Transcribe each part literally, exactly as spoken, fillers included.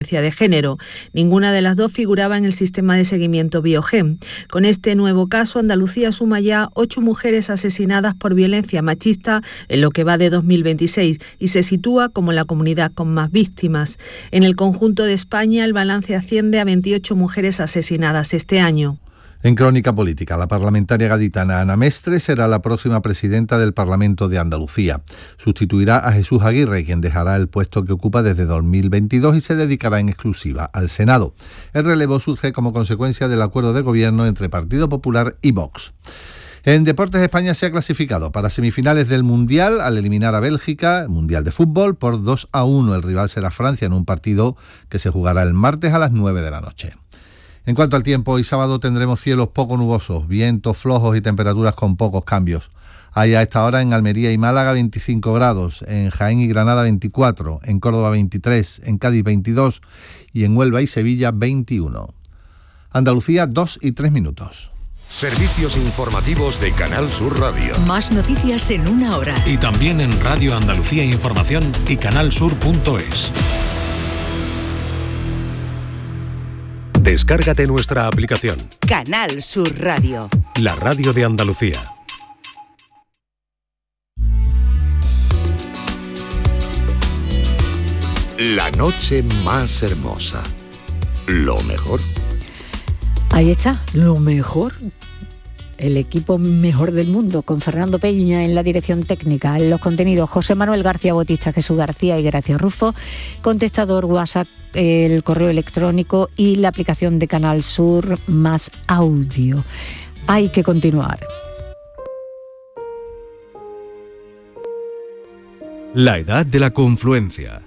violencia de género. Ninguna de las dos figuraba en el sistema de seguimiento Biogen. Con este nuevo caso, Andalucía suma ya ocho mujeres asesinadas por violencia machista en lo que va de dos mil veintiséis y se sitúa como la comunidad con más víctimas. En el conjunto de España, el balance asciende a veintiocho mujeres asesinadas este año. En Crónica Política, la parlamentaria gaditana Ana Mestre será la próxima presidenta del Parlamento de Andalucía. Sustituirá a Jesús Aguirre, quien dejará el puesto que ocupa desde dos mil veintidós y se dedicará en exclusiva al Senado. El relevo surge como consecuencia del acuerdo de gobierno entre Partido Popular y Vox. En Deportes, España se ha clasificado para semifinales del Mundial al eliminar a Bélgica, el Mundial de Fútbol, por dos a uno. El rival será Francia en un partido que se jugará el martes a las nueve de la noche. En cuanto al tiempo, hoy sábado tendremos cielos poco nubosos, vientos flojos y temperaturas con pocos cambios. Hay a esta hora en Almería y Málaga veinticinco grados, en Jaén y Granada veinticuatro, en Córdoba veintitrés, en Cádiz veintidós y en Huelva y Sevilla veintiuno. Andalucía, dos y tres minutos. Servicios informativos de Canal Sur Radio. Más noticias en una hora. Y también en Radio Andalucía Información y canalsur punto es. Descárgate nuestra aplicación. Canal Sur Radio. La radio de Andalucía. La noche más hermosa. Lo mejor. Ahí está, lo mejor. El equipo mejor del mundo, con Fernando Peña en la dirección técnica, en los contenidos, José Manuel García Bautista, Jesús García y Gracia Rufo, contestador WhatsApp, el correo electrónico y la aplicación de Canal Sur más audio. Hay que continuar. La edad de la confluencia.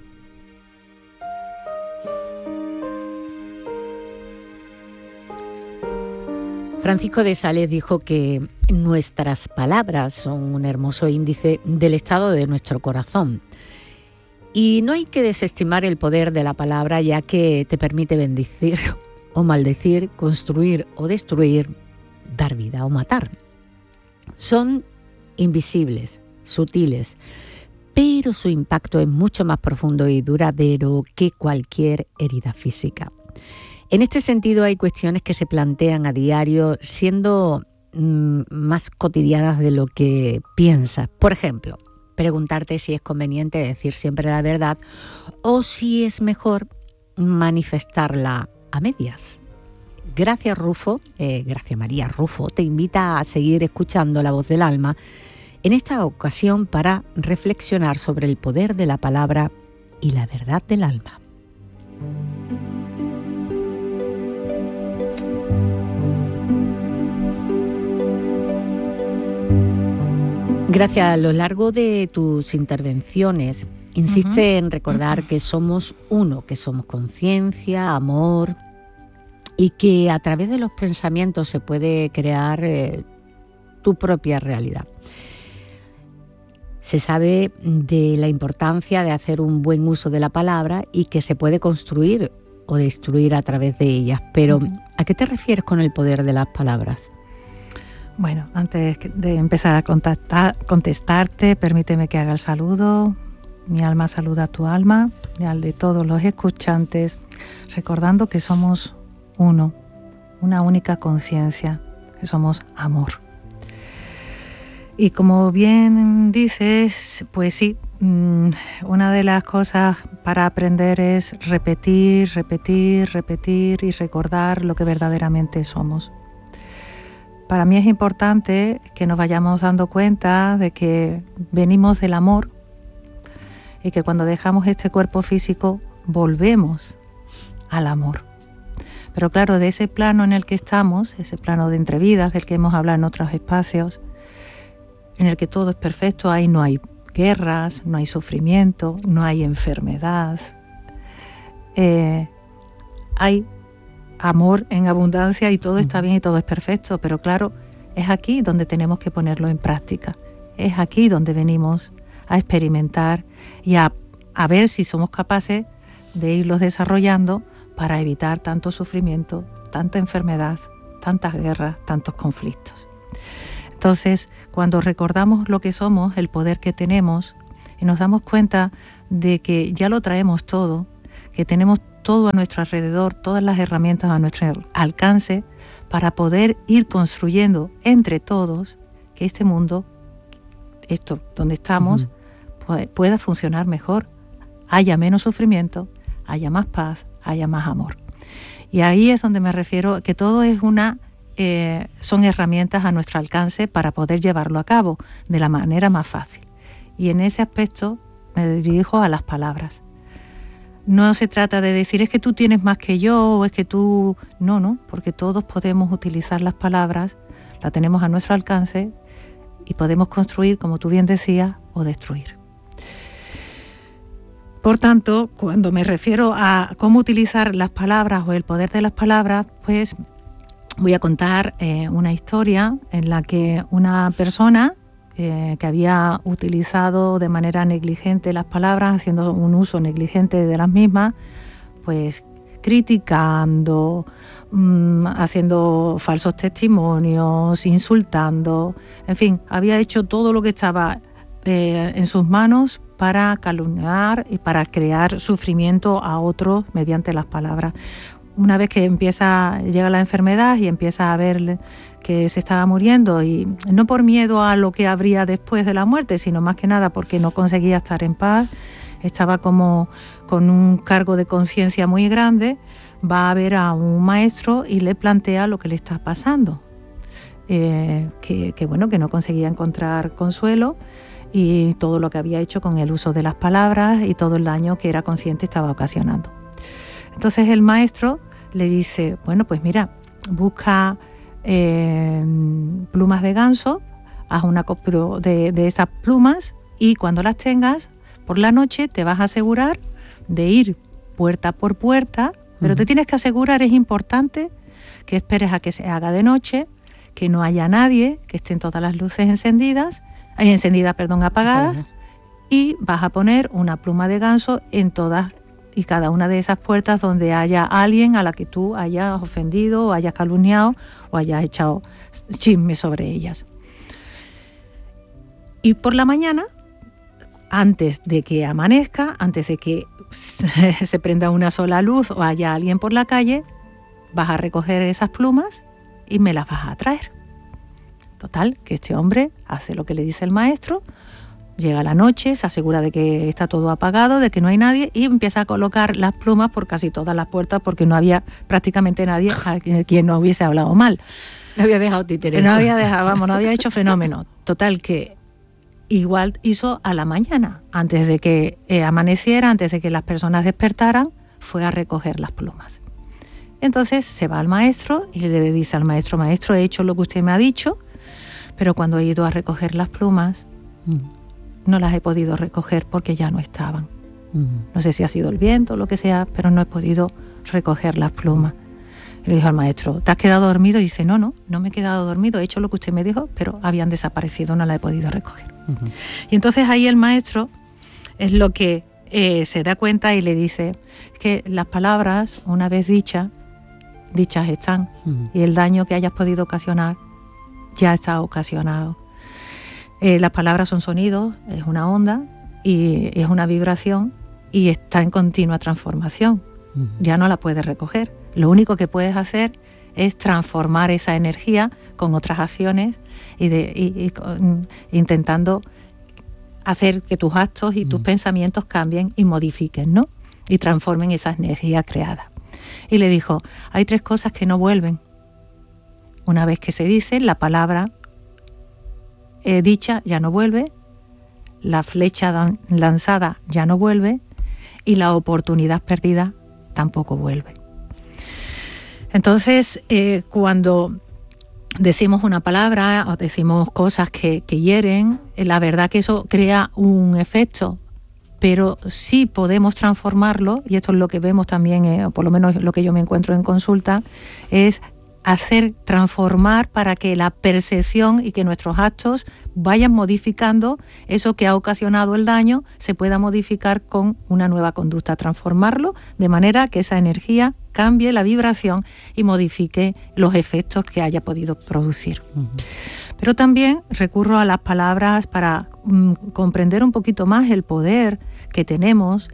Francisco de Sales dijo que nuestras palabras son un hermoso índice del estado de nuestro corazón. Y no hay que desestimar el poder de la palabra, ya que te permite bendecir o maldecir, construir o destruir, dar vida o matar. Son invisibles, sutiles, pero su impacto es mucho más profundo y duradero que cualquier herida física. En este sentido, hay cuestiones que se plantean a diario siendo mmm, más cotidianas de lo que piensas. Por ejemplo, preguntarte si es conveniente decir siempre la verdad o si es mejor manifestarla a medias. Gracia Rufo, eh, Gracia María Rufo, te invita a seguir escuchando La Voz del Alma, en esta ocasión para reflexionar sobre el poder de la palabra y la verdad del alma. Gracias. A lo largo de tus intervenciones, insiste uh-huh. en recordar uh-huh. que somos uno, que somos conciencia, amor, y que a través de los pensamientos se puede crear eh, tu propia realidad. Se sabe de la importancia de hacer un buen uso de la palabra y que se puede construir o destruir a través de ellas. Pero, uh-huh. ¿a qué te refieres con el poder de las palabras? Bueno, antes de empezar a contactar, contestarte, permíteme que haga el saludo. Mi alma saluda a tu alma y al de todos los escuchantes, recordando que somos uno, una única conciencia, que somos amor. Y como bien dices, pues sí, una de las cosas para aprender es repetir, repetir, repetir y recordar lo que verdaderamente somos. Para mí es importante que nos vayamos dando cuenta de que venimos del amor y que cuando dejamos este cuerpo físico volvemos al amor. Pero claro, de ese plano en el que estamos, ese plano de entrevidas del que hemos hablado en otros espacios, en el que todo es perfecto, ahí no hay guerras, no hay sufrimiento, no hay enfermedad, eh, hay amor en abundancia y todo está bien y todo es perfecto, pero claro, es aquí donde tenemos que ponerlo en práctica, es aquí donde venimos a experimentar y a, a ver si somos capaces de irlos desarrollando para evitar tanto sufrimiento, tanta enfermedad, tantas guerras, tantos conflictos. Entonces, cuando recordamos lo que somos, el poder que tenemos, y nos damos cuenta de que ya lo traemos todo, que tenemos todo a nuestro alrededor, todas las herramientas a nuestro alcance para poder ir construyendo entre todos que este mundo, esto donde estamos, uh-huh. pueda funcionar mejor, haya menos sufrimiento, haya más paz, haya más amor. Y ahí es donde me refiero, que todo es una, eh, son herramientas a nuestro alcance para poder llevarlo a cabo de la manera más fácil. Y en ese aspecto me dirijo a las palabras. No se trata de decir es que tú tienes más que yo o es que tú... No, no, porque todos podemos utilizar las palabras, las tenemos a nuestro alcance y podemos construir, como tú bien decías, o destruir. Por tanto, cuando me refiero a cómo utilizar las palabras o el poder de las palabras, pues voy a contar eh, una historia en la que una persona eh, que había utilizado de manera negligente las palabras, haciendo un uso negligente de las mismas, pues criticando, mmm, haciendo falsos testimonios, insultando, en fin, había hecho todo lo que estaba eh, en sus manos para calumniar y para crear sufrimiento a otros mediante las palabras. Una vez que empieza, llega la enfermedad y empieza a ver que se estaba muriendo, y no por miedo a lo que habría después de la muerte, sino más que nada porque no conseguía estar en paz, estaba como con un cargo de conciencia muy grande, va a ver a un maestro y le plantea lo que le está pasando, eh, que, que bueno, que no conseguía encontrar consuelo, y todo lo que había hecho con el uso de las palabras y todo el daño que era consciente estaba ocasionando. Entonces el maestro le dice, bueno, pues mira, busca eh, plumas de ganso, haz una copia de, de esas plumas y cuando las tengas, por la noche te vas a asegurar de ir puerta por puerta, pero uh-huh. te tienes que asegurar, es importante, que esperes a que se haga de noche, que no haya nadie, que estén todas las luces encendidas, encendidas, perdón, apagadas, uh-huh. y vas a poner una pluma de ganso en todas y cada una de esas puertas donde haya alguien a la que tú hayas ofendido, o hayas calumniado, o hayas echado chisme sobre ellas. Y por la mañana, antes de que amanezca, antes de que se prenda una sola luz o haya alguien por la calle, vas a recoger esas plumas y me las vas a traer. Total, que este hombre hace lo que le dice el maestro, llega la noche, se asegura de que está todo apagado, de que no hay nadie, y empieza a colocar las plumas por casi todas las puertas porque no había prácticamente nadie a quien no hubiese hablado mal. No había dejado títeres. No había dejado, vamos, no había hecho fenómeno. Total, que igual hizo a la mañana, antes de que eh, amaneciera, antes de que las personas despertaran, fue a recoger las plumas. Entonces se va al maestro y le dice al maestro, maestro, he hecho lo que usted me ha dicho, pero cuando he ido a recoger las plumas, mm. no las he podido recoger porque ya no estaban. Mm. No sé si ha sido el viento o lo que sea, pero no he podido recoger las plumas. Y le dijo al maestro, ¿te has quedado dormido? Y dice, no, no, no me he quedado dormido, he hecho lo que usted me dijo, pero habían desaparecido, no las he podido recoger. Uh-huh. Y entonces ahí el maestro es lo que eh, se da cuenta y le dice que las palabras, una vez dichas, dichas están, uh-huh. y el daño que hayas podido ocasionar ya está ocasionado. Eh, las palabras son sonidos, es una onda y es una vibración y está en continua transformación. Uh-huh. Ya no la puedes recoger. Lo único que puedes hacer es transformar esa energía con otras acciones y, de, y, y con, intentando hacer que tus actos y tus uh-huh. pensamientos cambien y modifiquen, ¿no? Y transformen esa energía creada. Y le dijo, hay tres cosas que no vuelven. Una vez que se dice, la palabra eh, dicha ya no vuelve, la flecha dan, lanzada ya no vuelve y la oportunidad perdida tampoco vuelve. Entonces, eh, cuando decimos una palabra o decimos cosas que, que hieren, eh, la verdad que eso crea un efecto, pero sí podemos transformarlo, y esto es lo que vemos también, eh, o por lo menos lo que yo me encuentro en consulta, es hacer transformar para que la percepción y que nuestros actos vayan modificando eso que ha ocasionado el daño, se pueda modificar con una nueva conducta, transformarlo de manera que esa energía cambie la vibración y modifique los efectos que haya podido producir. Uh-huh. Pero también recurro a las palabras para mm, comprender un poquito más el poder que tenemos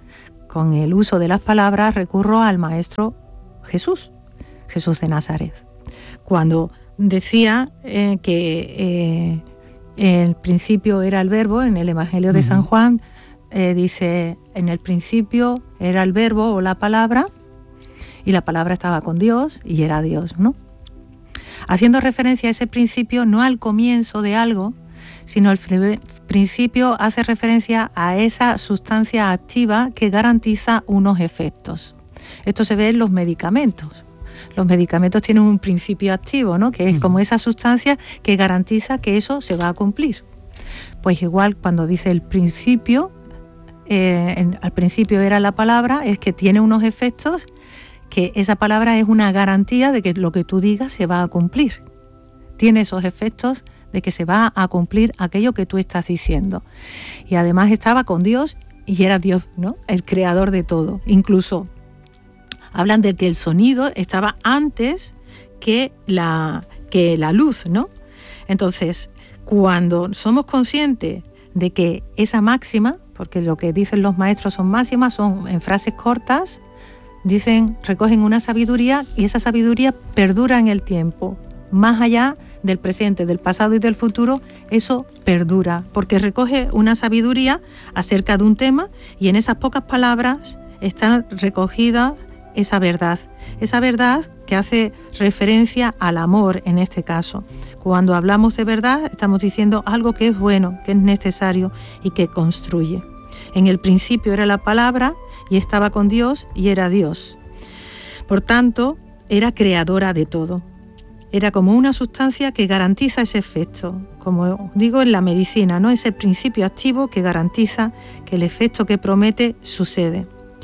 con el uso de las palabras, recurro al Maestro Jesús, Jesús de Nazaret. Cuando decía eh, que eh, el principio era el verbo, en el Evangelio de uh-huh. San Juan, eh, dice, en el principio era el verbo o la palabra, y la palabra estaba con Dios y era Dios, ¿no? Haciendo referencia a ese principio, no al comienzo de algo, sino el principio hace referencia a esa sustancia activa que garantiza unos efectos. Esto se ve en los medicamentos. Los medicamentos tienen un principio activo, ¿no? Que es como esa sustancia que garantiza que eso se va a cumplir. Pues igual cuando dice el principio, eh, en, al principio era la palabra, es que tiene unos efectos, que esa palabra es una garantía de que lo que tú digas se va a cumplir. Tiene esos efectos de que se va a cumplir aquello que tú estás diciendo. Y además estaba con Dios y era Dios, ¿no? El creador de todo. Incluso hablan de que el sonido estaba antes que la, que la luz, ¿no? Entonces, cuando somos conscientes de que esa máxima, porque lo que dicen los maestros son máximas, son en frases cortas, dicen, recogen una sabiduría y esa sabiduría perdura en el tiempo. Más allá del presente, del pasado y del futuro, eso perdura, porque recoge una sabiduría acerca de un tema y en esas pocas palabras está recogida esa verdad, esa verdad que hace referencia al amor en este caso. Cuando hablamos de verdad, estamos diciendo algo que es bueno, que es necesario y que construye. En el principio era la palabra y estaba con Dios y era Dios. Por tanto, era creadora de todo. Era como una sustancia que garantiza ese efecto, como digo en la medicina, ¿no? Ese principio activo que garantiza que el efecto que promete sucede.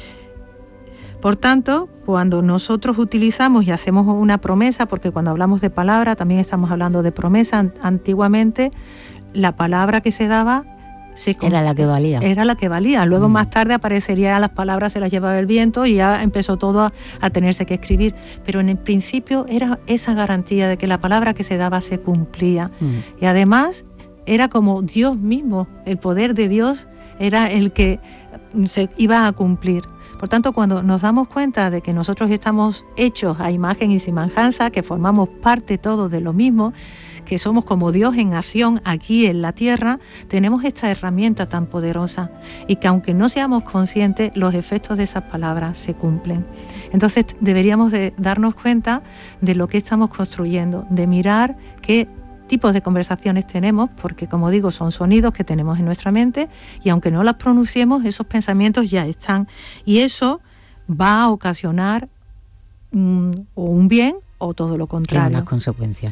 Por tanto, cuando nosotros utilizamos y hacemos una promesa, porque cuando hablamos de palabra también estamos hablando de promesa, antiguamente la palabra que se daba se era la que valía. Era la que valía. Luego mm. más tarde aparecería las palabras, se las llevaba el viento y ya empezó todo a, a tenerse que escribir. Pero en el principio era esa garantía de que la palabra que se daba se cumplía. Mm. Y además era como Dios mismo, el poder de Dios era el que se iba a cumplir. Por tanto, cuando nos damos cuenta de que nosotros estamos hechos a imagen y semejanza, que formamos parte todos de lo mismo, que somos como Dios en acción aquí en la tierra, tenemos esta herramienta tan poderosa y que aunque no seamos conscientes, los efectos de esas palabras se cumplen. Entonces deberíamos de darnos cuenta de lo que estamos construyendo, de mirar qué tipos de conversaciones tenemos, porque como digo, son sonidos que tenemos en nuestra mente y aunque no las pronunciemos, esos pensamientos ya están y eso va a ocasionar un, o un bien o todo lo contrario. Tiene unas consecuencias.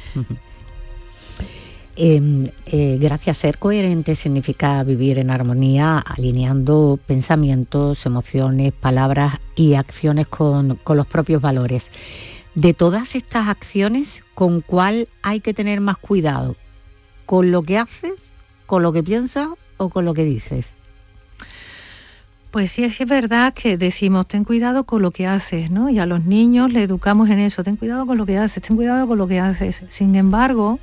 Eh, eh, gracias, ser coherente significa vivir en armonía, alineando pensamientos, emociones, palabras y acciones con, con los propios valores. De todas estas acciones, ¿con cuál hay que tener más cuidado? ¿Con lo que haces, con lo que piensas o con lo que dices? Pues sí, es verdad que decimos, ten cuidado con lo que haces, ¿no? Y a los niños le educamos en eso, ten cuidado con lo que haces, ten cuidado con lo que haces. Sin embargo,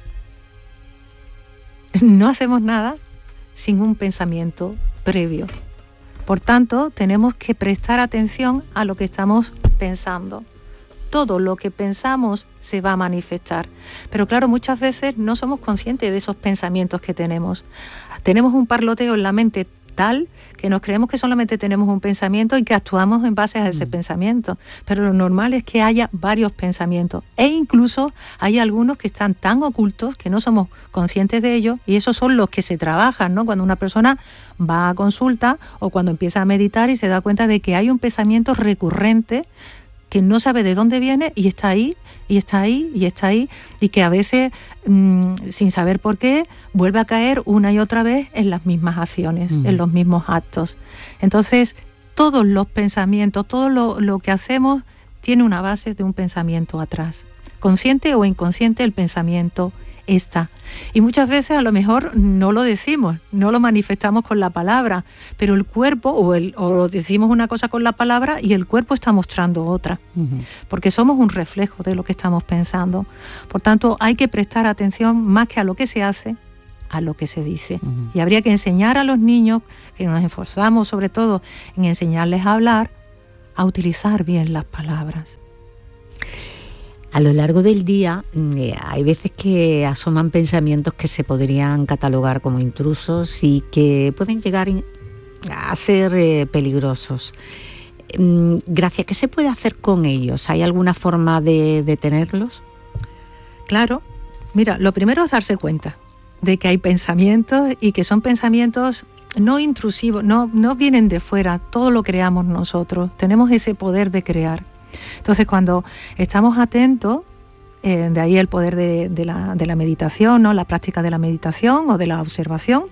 no hacemos nada sin un pensamiento previo. Por tanto, tenemos que prestar atención a lo que estamos pensando. Todo lo que pensamos se va a manifestar. Pero claro, muchas veces no somos conscientes de esos pensamientos que tenemos. Tenemos un parloteo en la mente tal que nos creemos que solamente tenemos un pensamiento y que actuamos en base a ese mm. pensamiento. Pero lo normal es que haya varios pensamientos. E incluso hay algunos que están tan ocultos que no somos conscientes de ellos y esos son los que se trabajan, ¿no? Cuando una persona va a consulta o cuando empieza a meditar y se da cuenta de que hay un pensamiento recurrente que no sabe de dónde viene y está ahí, y está ahí, y está ahí, y que a veces, mmm, sin saber por qué, vuelve a caer una y otra vez en las mismas acciones, mm. en los mismos actos. Entonces, todos los pensamientos, todo lo, lo que hacemos tiene una base de un pensamiento atrás. Consciente o inconsciente, el pensamiento está. Y muchas veces a lo mejor no lo decimos, no lo manifestamos con la palabra, pero el cuerpo, o, el, o decimos una cosa con la palabra y el cuerpo está mostrando otra, uh-huh. porque somos un reflejo de lo que estamos pensando. Por tanto, hay que prestar atención más que a lo que se hace, a lo que se dice. Uh-huh. Y habría que enseñar a los niños, que nos esforzamos sobre todo en enseñarles a hablar, a utilizar bien las palabras. A lo largo del día eh, hay veces que asoman pensamientos que se podrían catalogar como intrusos y que pueden llegar a ser eh, peligrosos. Gracia, ¿qué se puede hacer con ellos? ¿Hay alguna forma de detenerlos? Claro. Mira, lo primero es darse cuenta de que hay pensamientos y que son pensamientos no intrusivos, no, no vienen de fuera, todo lo creamos nosotros, tenemos ese poder de crear. Entonces, cuando estamos atentos, eh, de ahí el poder de, de, la, de la meditación, ¿no? La práctica de la meditación o de la observación,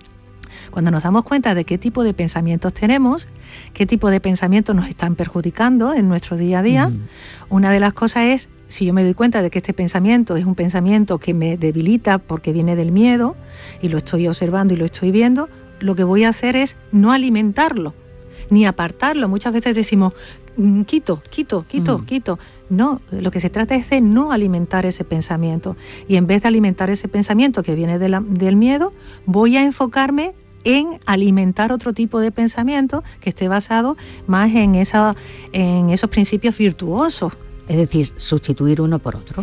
cuando nos damos cuenta de qué tipo de pensamientos tenemos, qué tipo de pensamientos nos están perjudicando en nuestro día a día, mm. una de las cosas es, si yo me doy cuenta de que este pensamiento es un pensamiento que me debilita porque viene del miedo, y lo estoy observando y lo estoy viendo, lo que voy a hacer es no alimentarlo, ni apartarlo. Muchas veces decimos, quito, quito, quito, mm. quito. No, lo que se trata es de no alimentar ese pensamiento. Y en vez de alimentar ese pensamiento que viene de la, del miedo, voy a enfocarme en alimentar otro tipo de pensamiento que esté basado más en, esa, en esos principios virtuosos. Es decir, sustituir uno por otro.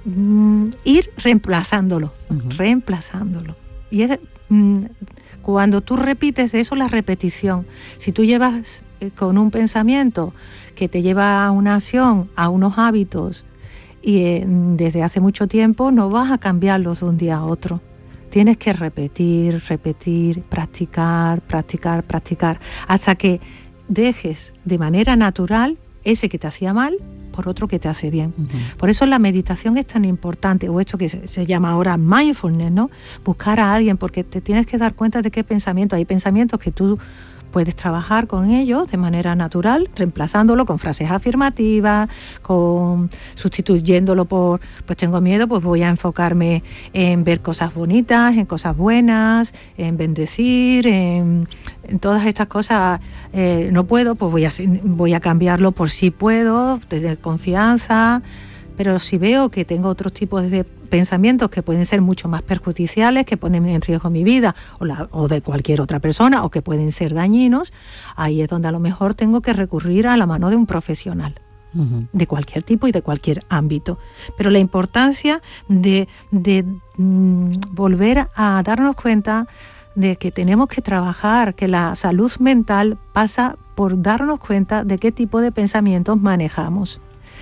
Mm, ir reemplazándolo, uh-huh. reemplazándolo. Y es, mm, cuando tú repites, eso es la repetición. Si tú llevas eh, con un pensamiento que te lleva a una acción, a unos hábitos, y eh, desde hace mucho tiempo, no vas a cambiarlos de un día a otro. Tienes que repetir, repetir, practicar, practicar, practicar, hasta que dejes de manera natural ese que te hacía mal por otro que te hace bien. Uh-huh. Por eso la meditación es tan importante, o esto que se, se llama ahora mindfulness, ¿no? Buscar a alguien, porque te tienes que dar cuenta de qué pensamiento. Hay pensamientos que tú puedes trabajar con ellos de manera natural, reemplazándolo con frases afirmativas, con sustituyéndolo por, pues tengo miedo, pues voy a enfocarme en ver cosas bonitas, en cosas buenas, en bendecir, en, en todas estas cosas. Eh, no puedo, pues voy a, voy a cambiarlo por sí puedo, tener confianza. Pero si veo que tengo otros tipos de pensamientos que pueden ser mucho más perjudiciales, que ponen en riesgo mi vida o, la, o de cualquier otra persona, o que pueden ser dañinos, ahí es donde a lo mejor tengo que recurrir a la mano de un profesional, uh-huh. de cualquier tipo y de cualquier ámbito. Pero la importancia de, de mm, volver a darnos cuenta de que tenemos que trabajar, que la salud mental pasa por darnos cuenta de qué tipo de pensamientos manejamos.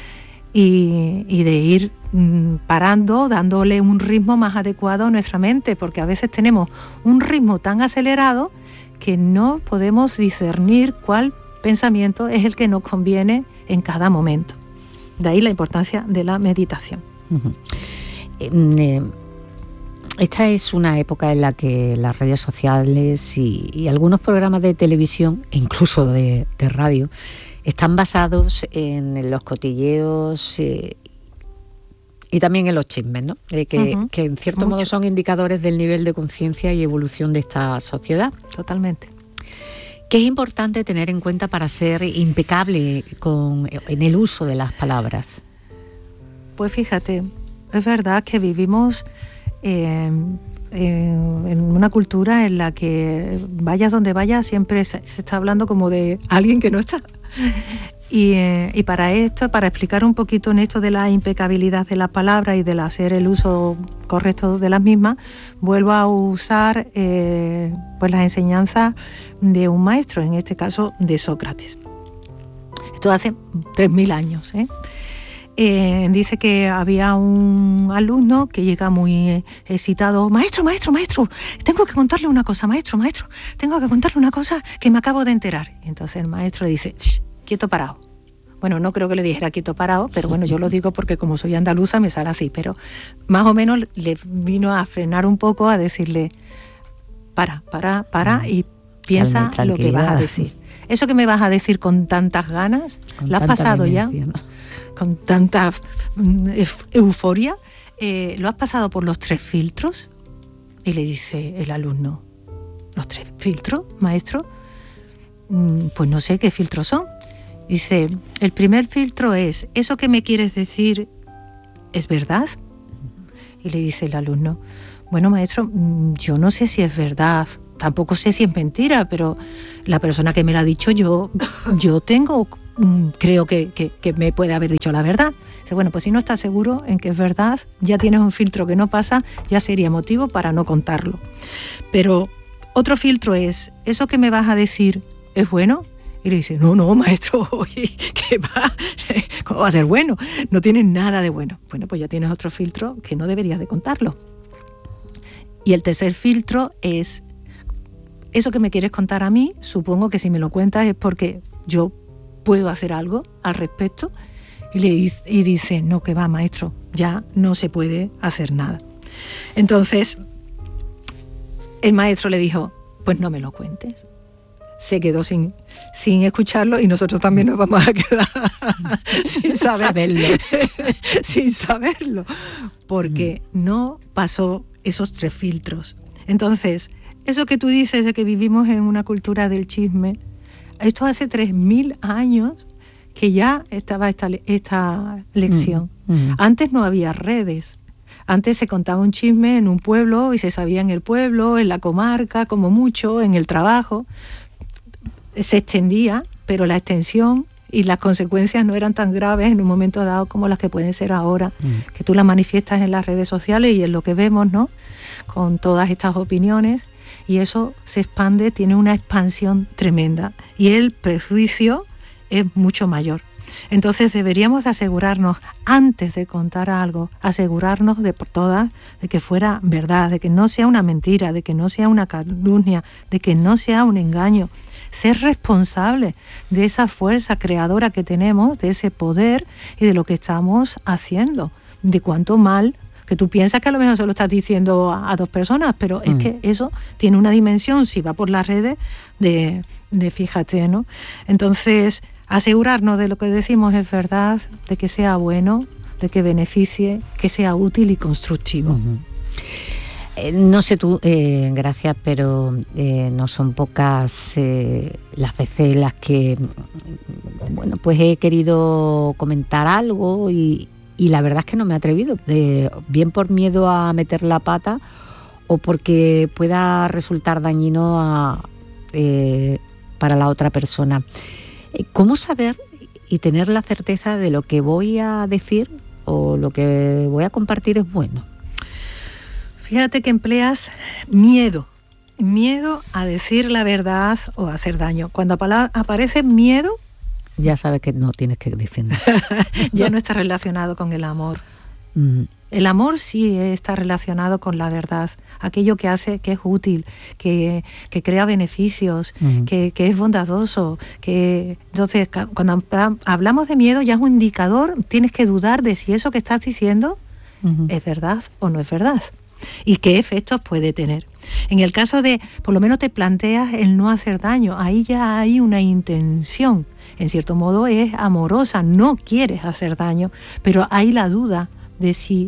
Y, y de ir mm, parando, dándole un ritmo más adecuado a nuestra mente, porque a veces tenemos un ritmo tan acelerado que no podemos discernir cuál pensamiento es el que nos conviene en cada momento. De ahí la importancia de la meditación. Uh-huh. Eh, esta es una época en la que las redes sociales y, y algunos programas de televisión, e incluso de, de radio, están basados en los cotilleos eh, y también en los chismes, ¿no? Eh, que, uh-huh. que en cierto Mucho. modo son indicadores del nivel de conciencia y evolución de esta sociedad. Totalmente. ¿Qué es importante tener en cuenta para ser impecable con, en el uso de las palabras? Pues fíjate, es verdad que vivimos eh, en, en una cultura en la que vayas donde vayas siempre se, se está hablando como de alguien que no está. Y, eh, y para esto, para explicar un poquito en esto de la impecabilidad de las palabras y del hacer el uso correcto de las mismas, vuelvo a usar eh, pues las enseñanzas de un maestro, en este caso de Sócrates. Esto hace tres mil años, ¿eh? Eh, dice que había un alumno que llega muy excitado. Maestro, maestro, maestro, tengo que contarle una cosa, maestro, maestro, tengo que contarle una cosa que me acabo de enterar. Y entonces el maestro dice, quieto parado. Bueno, no creo que le dijera quieto parado, pero bueno, yo lo digo porque como soy andaluza me sale así, pero más o menos le vino a frenar un poco, a decirle, para, para, para y piensa lo que vas a decir. Eso que me vas a decir con tantas ganas, con ¿lo has pasado ya? ¿No? Con tanta euforia, eh, ¿lo has pasado por los tres filtros? Y le dice el alumno, ¿los tres filtros, maestro? Mm, pues no sé qué filtros son. Dice, el primer filtro es, ¿eso que me quieres decir es verdad? Y le dice el alumno, bueno, maestro, yo no sé si es verdad, tampoco sé si es mentira, pero la persona que me lo ha dicho, yo, yo tengo, creo que, que, que me puede haber dicho la verdad. Dice, bueno, pues si no estás seguro en que es verdad, ya tienes un filtro que no pasa, ya sería motivo para no contarlo. Pero otro filtro es, ¿eso que me vas a decir es bueno? Y le dice, no, no, maestro, oye, ¿qué va? ¿Cómo va a ser bueno? No tienes nada de bueno. Bueno, pues ya tienes otro filtro que no deberías de contarlo. Y el tercer filtro es, eso que me quieres contar a mí, supongo que si me lo cuentas es porque yo puedo hacer algo al respecto. Y, le dice, y dice, no, que va, maestro, ya no se puede hacer nada. Entonces, el maestro le dijo, pues no me lo cuentes. Se quedó sin, sin escucharlo y nosotros también nos vamos a quedar sin saber, saberlo. sin saberlo, porque mm. no pasó esos tres filtros. Entonces, eso que tú dices de que vivimos en una cultura del chisme, esto hace tres mil años que ya estaba esta, esta lección. Mm. Mm. Antes no había redes. Antes se contaba un chisme en un pueblo y se sabía en el pueblo, en la comarca, como mucho, en el trabajo. Se extendía, pero la extensión y las consecuencias no eran tan graves en un momento dado como las que pueden ser ahora, mm. que tú las manifiestas en las redes sociales y en lo que vemos, ¿no? Con todas estas opiniones, y eso se expande, tiene una expansión tremenda y el prejuicio es mucho mayor. Entonces deberíamos de asegurarnos, antes de contar algo, asegurarnos de por todas de que fuera verdad, de que no sea una mentira, de que no sea una calumnia, de que no sea un engaño. Ser responsable de esa fuerza creadora que tenemos, de ese poder y de lo que estamos haciendo, de cuánto mal, que tú piensas que a lo mejor se lo estás diciendo a, a dos personas, pero mm. es que eso tiene una dimensión, si va por las redes, de, de fíjate, ¿no? Entonces, asegurarnos de lo que decimos es verdad, de que sea bueno, de que beneficie, que sea útil y constructivo. Uh-huh. Eh, no sé tú, eh, gracias, pero eh, no son pocas eh, las veces en las que, bueno, pues he querido comentar algo y, y la verdad es que no me he atrevido, eh, bien por miedo a meter la pata o porque pueda resultar dañino a, eh, para la otra persona. ¿Cómo saber y tener la certeza de lo que voy a decir o lo que voy a compartir es bueno? Fíjate que empleas miedo, miedo a decir la verdad o a hacer daño. Cuando aparece miedo, ya sabes que no tienes que defender. Ya no está relacionado con el amor. Mm. El amor sí está relacionado con la verdad, aquello que hace que es útil, que, que crea beneficios, uh-huh. que, que es bondadoso. Que entonces, cuando hablamos de miedo ya es un indicador, tienes que dudar de si eso que estás diciendo uh-huh. es verdad o no es verdad y qué efectos puede tener. En el caso de, por lo menos te planteas el no hacer daño, ahí ya hay una intención, en cierto modo es amorosa, no quieres hacer daño, pero hay la duda de si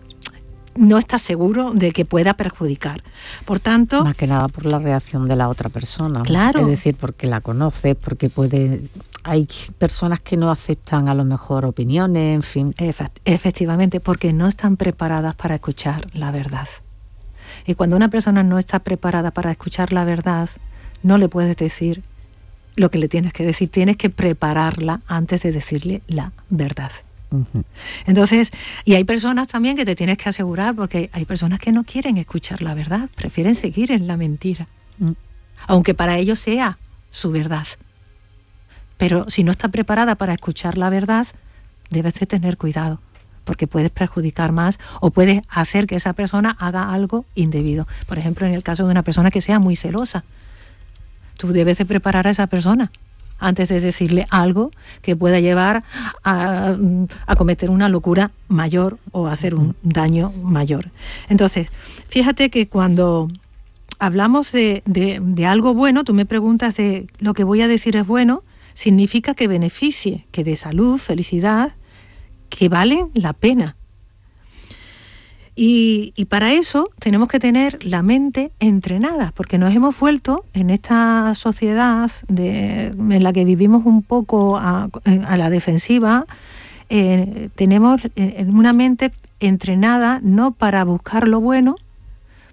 no estás seguro de que pueda perjudicar. Por tanto... Más que nada por la reacción de la otra persona. Claro. Es decir, porque la conoces, porque puede... Hay personas que no aceptan a lo mejor opiniones, en fin. Efe- efectivamente, porque no están preparadas para escuchar la verdad. Y cuando una persona no está preparada para escuchar la verdad, no le puedes decir lo que le tienes que decir. Tienes que prepararla antes de decirle la verdad. Uh-huh. Entonces, y hay personas también que te tienes que asegurar, porque hay personas que no quieren escuchar la verdad, prefieren seguir en la mentira, uh-huh. aunque para ellos sea su verdad. Pero si no está preparada para escuchar la verdad, debes de tener cuidado, porque puedes perjudicar más o puedes hacer que esa persona haga algo indebido. Por ejemplo, en el caso de una persona que sea muy celosa, tú debes de preparar a esa persona antes de decirle algo que pueda llevar a, a cometer una locura mayor o a hacer un daño mayor. Entonces, fíjate que cuando hablamos de, de, de algo bueno, tú me preguntas de lo que voy a decir es bueno, significa que beneficie, que dé salud, felicidad, que valen la pena. Y, y para eso tenemos que tener la mente entrenada, porque nos hemos vuelto en esta sociedad de, en la que vivimos un poco a, a la defensiva, eh, tenemos una mente entrenada no para buscar lo bueno,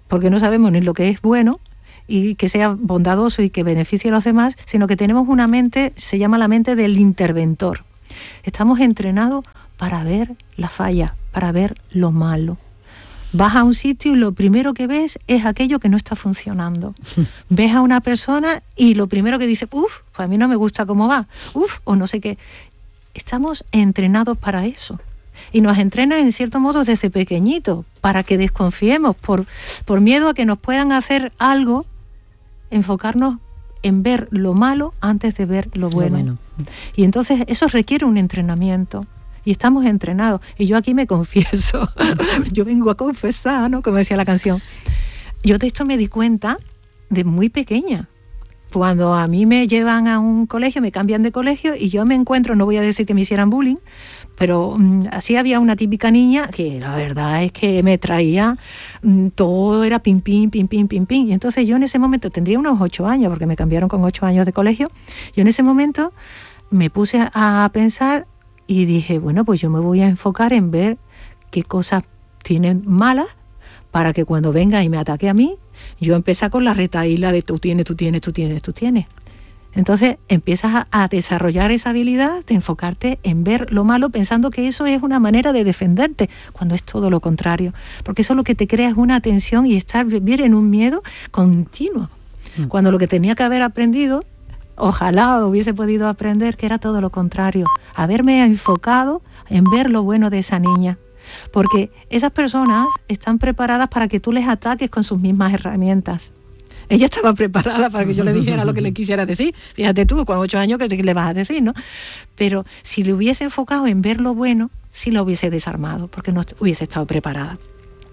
porque no sabemos ni lo que es bueno y que sea bondadoso y que beneficie a los demás, sino que tenemos una mente, se llama la mente del interventor. Estamos entrenados para ver la falla, para ver lo malo. Vas a un sitio y lo primero que ves es aquello que no está funcionando. Ves a una persona y lo primero que dice, uff, pues a mí no me gusta cómo va, uff, o no sé qué. Estamos entrenados para eso. Y nos entrenan en cierto modo desde pequeñitos, para que desconfiemos, por, por miedo a que nos puedan hacer algo, enfocarnos en ver lo malo antes de ver lo bueno. Lo bueno. Y entonces eso requiere un entrenamiento. Y estamos entrenados. Y yo aquí me confieso, yo vengo a confesar, ¿no? Como decía la canción. Yo de esto me di cuenta de muy pequeña. Cuando a mí me llevan a un colegio, me cambian de colegio y yo me encuentro, no voy a decir que me hicieran bullying, pero mmm, así había una típica niña que la verdad es que me traía, mmm, todo era pim, pim, pim, pim, pim, pim. Y entonces yo en ese momento, tendría unos ocho años, porque me cambiaron con ocho años de colegio, yo en ese momento me puse a pensar y dije, bueno, pues yo me voy a enfocar en ver qué cosas tienen malas para que cuando venga y me ataque a mí, yo empecé con la retahíla de tú tienes, tú tienes, tú tienes, tú tienes. Entonces empiezas a, a desarrollar esa habilidad de enfocarte en ver lo malo pensando que eso es una manera de defenderte, cuando es todo lo contrario. Porque eso lo que te crea es una tensión y estar vivir en un miedo continuo. Mm. Cuando lo que tenía que haber aprendido, ojalá hubiese podido aprender que era todo lo contrario, haberme enfocado en ver lo bueno de esa niña. Porque esas personas están preparadas para que tú les ataques con sus mismas herramientas. Ella estaba preparada para que yo le dijera lo que le quisiera decir. Fíjate tú, con ocho años, ¿qué le vas a decir, no? Pero si le hubiese enfocado en ver lo bueno, sí lo hubiese desarmado, porque no hubiese estado preparada.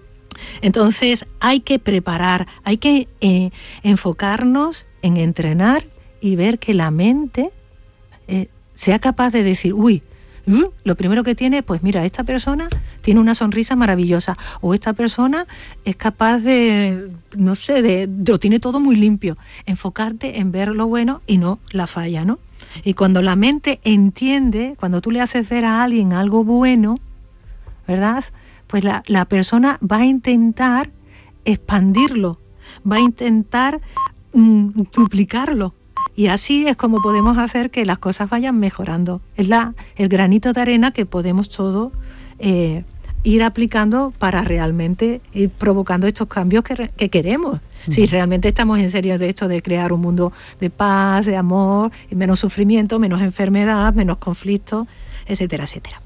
Entonces hay que preparar, hay que eh, enfocarnos en entrenar y ver que la mente eh, sea capaz de decir, uy, uh, lo primero que tiene, pues mira, esta persona tiene una sonrisa maravillosa, o esta persona es capaz de, no sé, de, de, lo tiene todo muy limpio. Enfocarte en ver lo bueno y no la falla, ¿no? Y cuando la mente entiende, cuando tú le haces ver a alguien algo bueno, ¿verdad? Pues la, la persona va a intentar expandirlo, va a intentar mm, duplicarlo. Y así es como podemos hacer que las cosas vayan mejorando. Es la, el granito de arena que podemos todos eh, ir aplicando para realmente ir provocando estos cambios que, que queremos. Uh-huh. Si realmente estamos en serio de esto de crear un mundo de paz, de amor, menos sufrimiento, menos enfermedad, menos conflictos, etcétera, etcétera.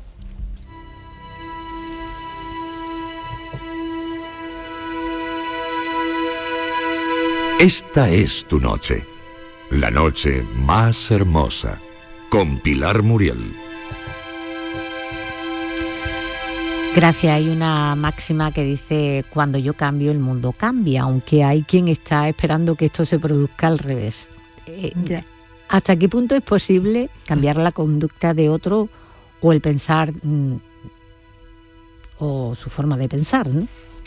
Esta es tu noche. La noche más hermosa, con Pilar Muriel. Gracias. Hay una máxima que dice, cuando yo cambio, el mundo cambia, aunque hay quien está esperando que esto se produzca al revés. Eh, yeah. ¿Hasta qué punto es posible cambiar la conducta de otro o el pensar mmm, o su forma de pensar, ¿no?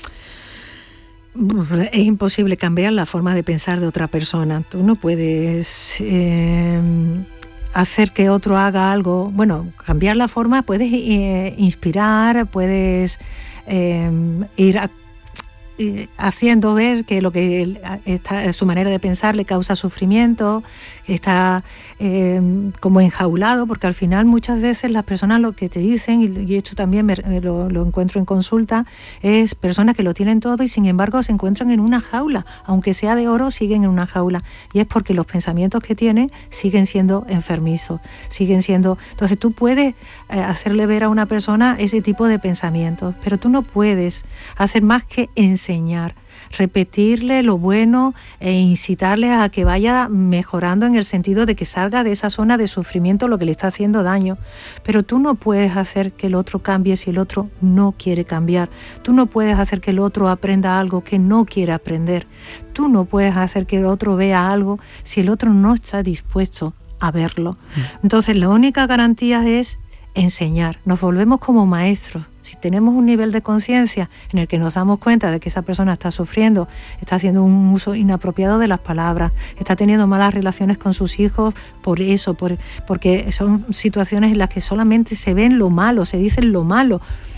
Es imposible cambiar la forma de pensar de otra persona. Tú no puedes eh, hacer que otro haga algo. Bueno, cambiar la forma, puedes eh, inspirar, puedes eh, ir a, eh, haciendo ver que lo que está, su manera de pensar le causa sufrimiento, está eh, como enjaulado, porque al final muchas veces las personas lo que te dicen, y, y esto también me, lo, lo encuentro en consulta, es personas que lo tienen todo y sin embargo se encuentran en una jaula, aunque sea de oro, siguen en una jaula, y es porque los pensamientos que tienen siguen siendo enfermizos, siguen siendo... Entonces tú puedes eh, hacerle ver a una persona ese tipo de pensamientos, pero tú no puedes hacer más que enseñar, repetirle lo bueno e incitarle a que vaya mejorando en el sentido de que salga de esa zona de sufrimiento lo que le está haciendo daño. Pero tú no puedes hacer que el otro cambie si el otro no quiere cambiar. Tú no puedes hacer que el otro aprenda algo que no quiere aprender. Tú no puedes hacer que el otro vea algo si el otro no está dispuesto a verlo. Entonces la única garantía es enseñar. Nos volvemos como maestros. Si tenemos un nivel de conciencia en el que nos damos cuenta de que esa persona está sufriendo, está haciendo un uso inapropiado de las palabras, está teniendo malas relaciones con sus hijos por eso, por, porque son situaciones en las que solamente se ven lo malo, se dicen lo malo.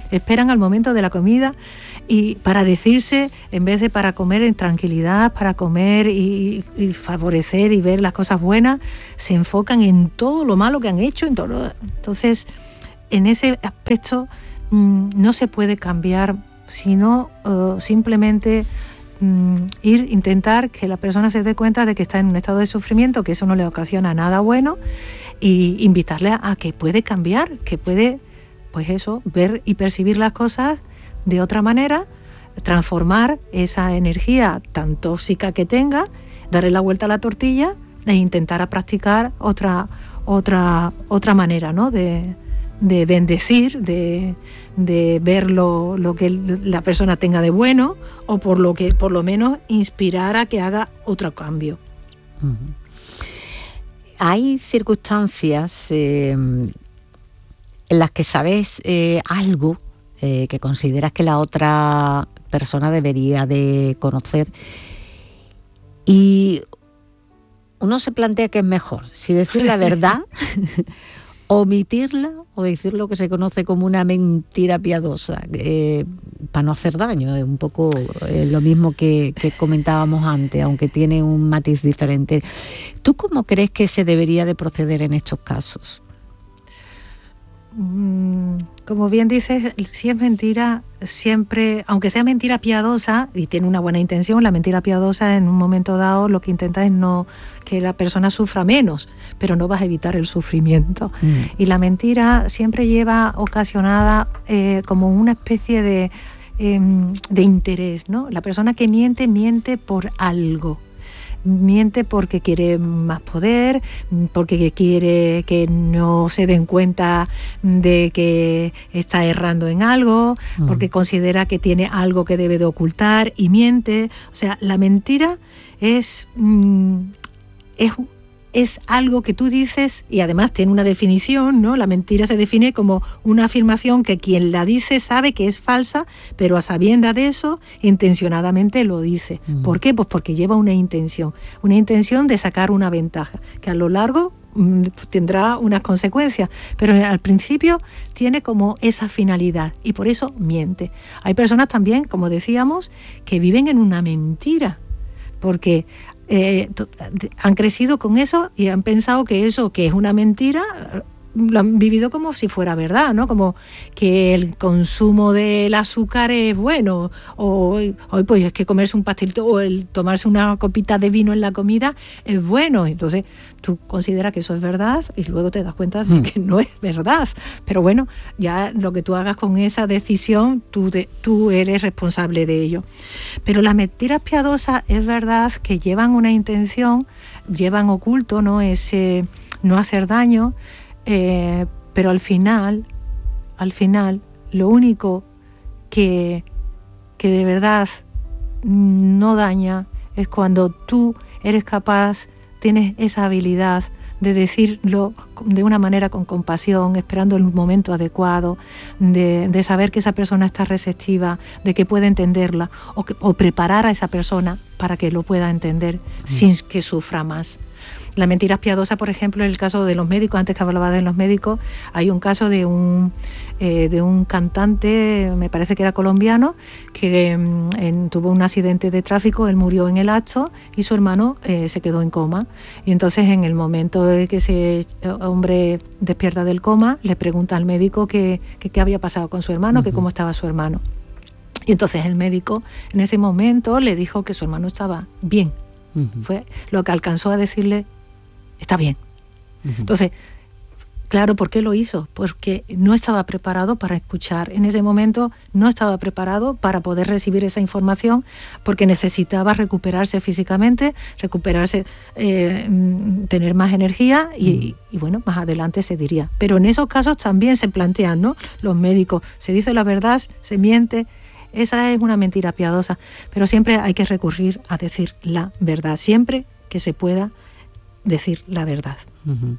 esperan al momento de la comida y para decirse, en vez de para comer en tranquilidad, para comer y, y favorecer y ver las cosas buenas, se enfocan en todo lo malo que han hecho. En todo lo... Entonces, en ese aspecto mmm, no se puede cambiar, sino uh, simplemente mmm, ir, intentar que la persona se dé cuenta de que está en un estado de sufrimiento, que eso no le ocasiona nada bueno, y invitarle a, a que puede cambiar, que puede, pues eso, ver y percibir las cosas de otra manera, transformar esa energía tan tóxica que tenga, darle la vuelta a la tortilla e intentar a practicar otra, otra, otra manera, ¿no? de, de bendecir, de, de ver lo, lo que la persona tenga de bueno, o por lo que por lo menos inspirar a que haga otro cambio. Uh-huh. Hay circunstancias eh, en las que sabes eh, algo Eh, que consideras que la otra persona debería de conocer, y uno se plantea que es mejor, si decir la verdad, omitirla, o decir lo que se conoce como una mentira piadosa, eh, para no hacer daño. Es un poco eh, lo mismo que, que comentábamos antes, aunque tiene un matiz diferente. ¿Tú cómo crees que se debería de proceder en estos casos? Como bien dices, si es mentira, siempre, aunque sea mentira piadosa y tiene una buena intención, la mentira piadosa en un momento dado lo que intenta es no que la persona sufra menos, pero no vas a evitar el sufrimiento. Mm. Y la mentira siempre lleva ocasionada eh, como una especie de, eh, de interés, ¿no? La persona que miente, miente por algo. Miente porque quiere más poder, porque quiere que no se den cuenta de que está errando en algo, mm. porque considera que tiene algo que debe de ocultar y miente. O sea, la mentira es, mm, es, es algo que tú dices, y además tiene una definición, ¿no? La mentira se define como una afirmación que quien la dice sabe que es falsa, pero a sabiendas de eso, intencionadamente lo dice. Mm. ¿Por qué? Pues porque lleva una intención, una intención de sacar una ventaja, que a lo largo mm, tendrá unas consecuencias, pero al principio tiene como esa finalidad, y por eso miente. Hay personas también, como decíamos, que viven en una mentira, porque Eh, han crecido con eso y han pensado que eso, que es una mentira, lo han vivido como si fuera verdad, ¿no? Como que el consumo del azúcar es bueno, o hoy pues es que comerse un pastelito o el tomarse una copita de vino en la comida es bueno. Entonces tú consideras que eso es verdad y luego te das cuenta de que no es verdad. Pero bueno, ya lo que tú hagas con esa decisión, tú, de, tú eres responsable de ello. Pero las mentiras piadosas es verdad que llevan una intención, llevan oculto, ¿no? Ese no hacer daño. Eh, pero al final, al final, lo único que, que de verdad no daña es cuando tú eres capaz, tienes esa habilidad de decirlo de una manera con compasión, esperando el momento adecuado, de, de saber que esa persona está receptiva, de que puede entenderla, o, que, o preparar a esa persona para que lo pueda entender mm. sin que sufra más. La mentira piadosa, por ejemplo, en el caso de los médicos, antes que hablaba de los médicos, hay un caso de un, eh, de un cantante, me parece que era colombiano, que eh, en, tuvo un accidente de tráfico, él murió en el acto y su hermano eh, se quedó en coma. Y entonces en el momento de que ese hombre despierta del coma, le pregunta al médico que qué había pasado con su hermano, uh-huh. que cómo estaba su hermano. Y entonces el médico en ese momento le dijo que su hermano estaba bien. Uh-huh. Fue lo que alcanzó a decirle: está bien. Uh-huh. Entonces, claro, ¿por qué lo hizo? Porque no estaba preparado para escuchar. En ese momento no estaba preparado para poder recibir esa información, porque necesitaba recuperarse físicamente, recuperarse, eh, tener más energía y, uh-huh. y, y bueno, más adelante se diría. Pero en esos casos también se plantean, ¿no? Los médicos, se dice la verdad, se miente. Esa es una mentira piadosa, pero siempre hay que recurrir a decir la verdad, siempre que se pueda decir la verdad. Uh-huh.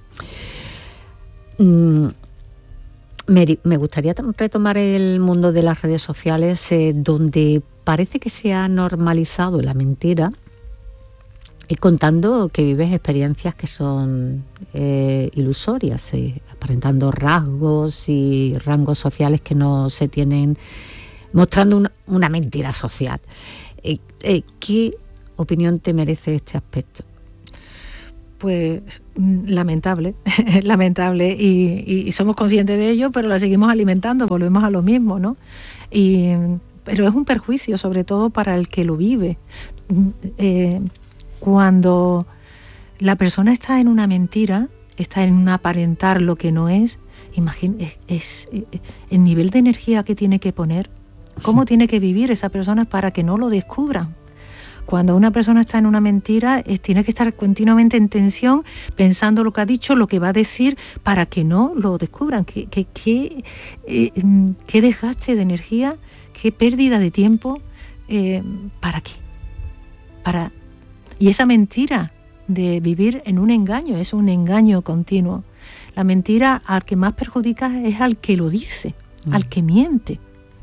Mm, me, me gustaría retomar el mundo de las redes sociales, eh, donde parece que se ha normalizado la mentira, y contando que vives experiencias que son eh, ilusorias, eh, aparentando rasgos y rangos sociales que no se tienen, mostrando una, una mentira social. Eh, eh, ¿Qué opinión te merece este aspecto? Pues lamentable, lamentable, y, y, y somos conscientes de ello, pero la seguimos alimentando, volvemos a lo mismo, ¿no? Y, pero es un perjuicio, sobre todo para el que lo vive. Eh, cuando la persona está en una mentira, está en un aparentar lo que no es, imagina, es, es, es el nivel de energía que tiene que poner, cómo tiene que vivir esa persona para que no lo descubran. Cuando una persona está en una mentira, es, tiene que estar continuamente en tensión, pensando lo que ha dicho, lo que va a decir, para que no lo descubran. ¿Qué, qué, qué, eh, qué desgaste de energía, qué pérdida de tiempo? Eh, ¿Para qué? Para... Y esa mentira de vivir en un engaño, es un engaño continuo. La mentira al que más perjudica es al que lo dice, mm. al que miente.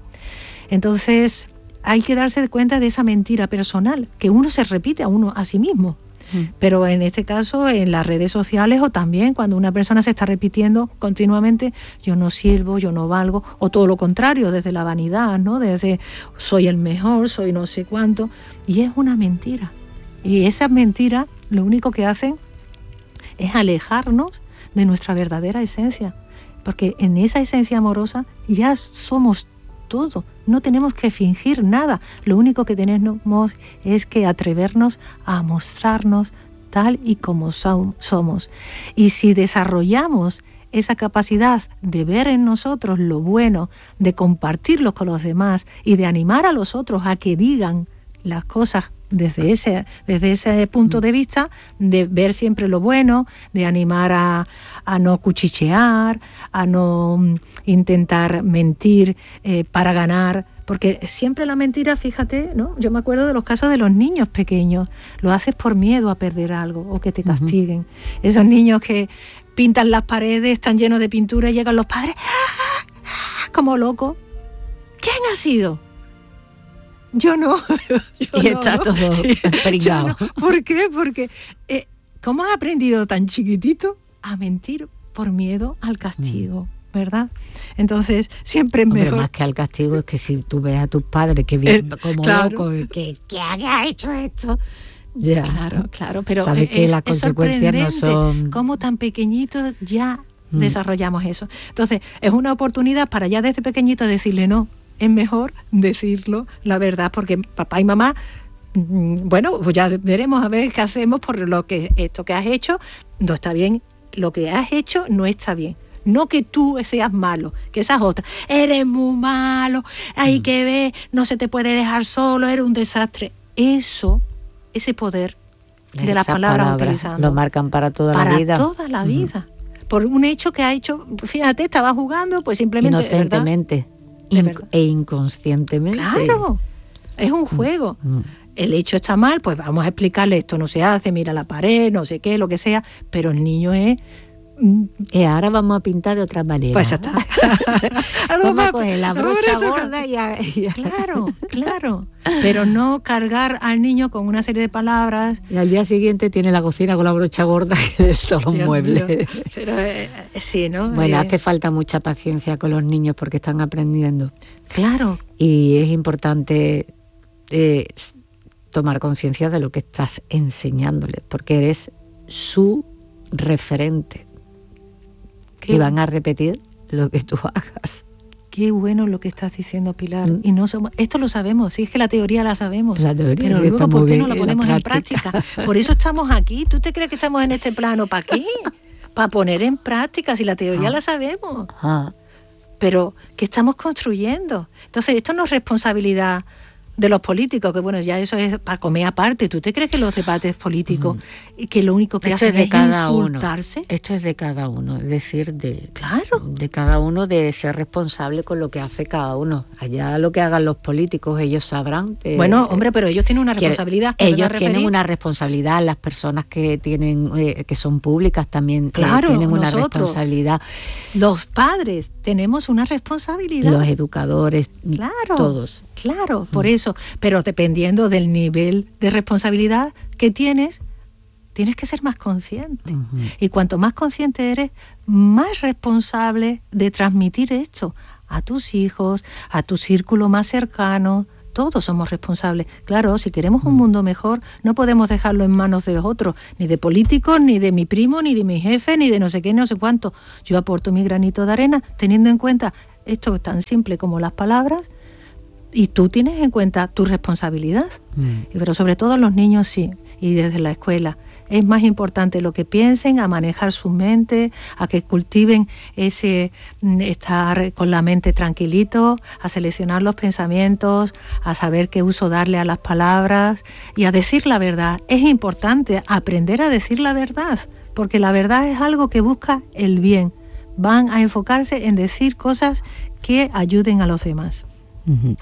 Entonces... hay que darse cuenta de esa mentira personal, que uno se repite a uno a sí mismo. Mm. Pero en este caso, en las redes sociales, o también cuando una persona se está repitiendo continuamente, yo no sirvo, yo no valgo, o todo lo contrario, desde la vanidad, ¿no? Desde soy el mejor, soy no sé cuánto, y es una mentira. Y esas mentiras lo único que hacen es alejarnos de nuestra verdadera esencia, porque en esa esencia amorosa ya somos todo, no tenemos que fingir nada, lo único que tenemos es que atrevernos a mostrarnos tal y como so- somos. Y si desarrollamos esa capacidad de ver en nosotros lo bueno, de compartirlo con los demás y de animar a los otros a que digan las cosas desde ese, desde ese punto de vista, de ver siempre lo bueno, de animar a, a no cuchichear, a no intentar mentir eh, para ganar, porque siempre la mentira, fíjate, ¿no? Yo me acuerdo de los casos de los niños pequeños, lo haces por miedo a perder algo o que te castiguen. Uh-huh. Esos niños que pintan las paredes, están llenos de pintura y llegan los padres como locos. ¿Quién ha sido? Yo no. Yo y está no, todo pringado. No. ¿Por qué? Porque eh, ¿cómo has aprendido tan chiquitito a mentir por miedo al castigo? Mm. ¿Verdad? Entonces, siempre es Hombre, mejor. Más que al castigo es que si tú ves a tus padres que viven eh, como claro. locos, que, que haya hecho esto. Ya. Claro, claro, pero sabes que es, las consecuencias no son. Cómo tan pequeñitos ya mm. desarrollamos eso. Entonces, es una oportunidad para ya desde pequeñito decirle no. Es mejor decirlo, la verdad, porque papá y mamá, bueno, pues ya veremos a ver qué hacemos por lo que esto que has hecho no está bien, lo que has hecho no está bien. No que tú seas malo, que esas otras, eres muy malo, hay que ver, no se te puede dejar solo, eres un desastre. Eso, ese poder de Esas las palabras, palabras utilizando. Lo marcan para toda para la vida. Para toda la vida. Uh-huh. Por un hecho que ha hecho, fíjate, estaba jugando, pues simplemente... Inocentemente. In- e inconscientemente. Claro, es un juego. Mm. El hecho está mal, pues vamos a explicarle esto no se hace, mira la pared, no sé qué, lo que sea, pero el niño es... Y ahora vamos a pintar de otra manera. Pues ya está. Vamos a coger la brocha gorda y, a, y a... Claro, claro. Pero no cargar al niño con una serie de palabras. Y al día siguiente tiene la cocina con la brocha gorda y todos los muebles. Mío. Pero eh, sí, ¿no? Bueno, eh... hace falta mucha paciencia con los niños porque están aprendiendo. Claro. Y es importante eh, tomar conciencia de lo que estás enseñándoles, porque eres su referente. Y van a repetir lo que tú hagas. Qué bueno lo que estás diciendo, Pilar. Mm. Y no somos, esto lo sabemos, sí, es que la teoría la sabemos. La teoría, pero sí, luego, ¿por qué no la en ponemos la en práctica? Por eso estamos aquí. ¿Tú te crees que estamos en este plano? ¿Para qué? Para poner en práctica, si la teoría ah. la sabemos. Ah. Pero, ¿qué estamos construyendo? Entonces, esto no es responsabilidad de los políticos, que bueno, ya eso es para comer aparte. ¿Tú te crees que los debates políticos, mm. que lo único que esto hacen es, de es cada insultarse? Uno. Esto es de cada uno, es decir, de, claro. de cada uno de ser responsable con lo que hace cada uno. Allá lo que hagan los políticos, ellos sabrán. Eh, bueno, hombre, pero ellos tienen una responsabilidad. Ellos tienen una responsabilidad, las personas que tienen, eh, que son públicas también claro, eh, tienen una nosotros, responsabilidad. Los padres tenemos una responsabilidad. Los educadores, claro, todos. Claro, por mm. eso. Pero dependiendo del nivel de responsabilidad que tienes, tienes que ser más consciente. Uh-huh. Y cuanto más consciente eres, más responsable de transmitir esto a tus hijos, a tu círculo más cercano. Todos somos responsables. Claro, si queremos un mundo mejor, no podemos dejarlo en manos de otros, ni de políticos, ni de mi primo, ni de mi jefe, ni de no sé qué, no sé cuánto. Yo aporto mi granito de arena, teniendo en cuenta esto tan simple como las palabras, y tú tienes en cuenta tu responsabilidad. Mm. Pero sobre todo los niños sí, y desde la escuela. Es más importante lo que piensen, a manejar su mente, a que cultiven ese estar con la mente tranquilito, a seleccionar los pensamientos, a saber qué uso darle a las palabras y a decir la verdad. Es importante aprender a decir la verdad, porque la verdad es algo que busca el bien. Van a enfocarse en decir cosas que ayuden a los demás. Uh-huh.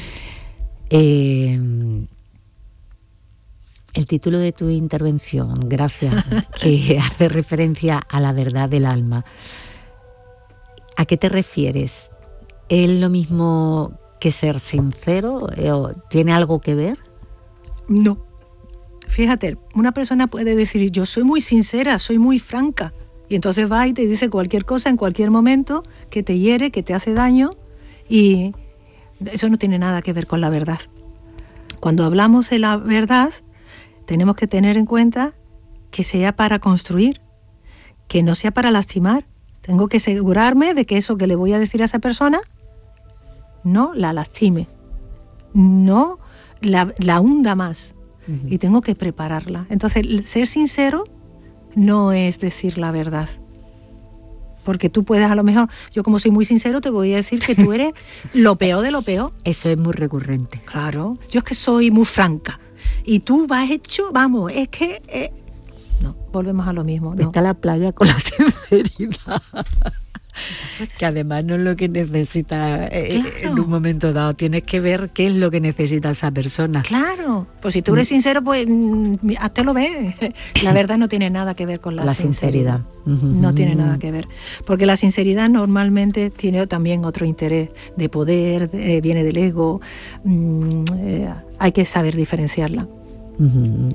Eh... El título de tu intervención, gracias, que hace referencia a la verdad del alma. ¿A qué te refieres? ¿Es lo mismo que ser sincero? ¿Tiene algo que ver? No. Fíjate, una persona puede decir, yo soy muy sincera, soy muy franca. Y entonces va y te dice cualquier cosa en cualquier momento que te hiere, que te hace daño. Y eso no tiene nada que ver con la verdad. Cuando hablamos de la verdad, tenemos que tener en cuenta que sea para construir, que no sea para lastimar. Tengo que asegurarme de que eso que le voy a decir a esa persona no la lastime, no la, la hunda más. Uh-huh. Y tengo que prepararla. Entonces, ser sincero no es decir la verdad. Porque tú puedes, a lo mejor, yo como soy muy sincero, te voy a decir que tú eres lo peor de lo peor. Eso es muy recurrente. Claro, yo es que soy muy franca. Y tú vas hecho, vamos, es que... Eh, no, volvemos a lo mismo. No. Está la playa con la sinceridad. Que además no es lo que necesita eh, claro. En un momento dado. Tienes que ver qué es lo que necesita esa persona. Claro, pues si tú eres sincero, pues hasta lo ves. La verdad no tiene nada que ver con la, la sinceridad. sinceridad. No tiene nada que ver. Porque la sinceridad normalmente tiene también otro interés de poder, eh, viene del ego. Mm, eh, hay que saber diferenciarla. Uh-huh.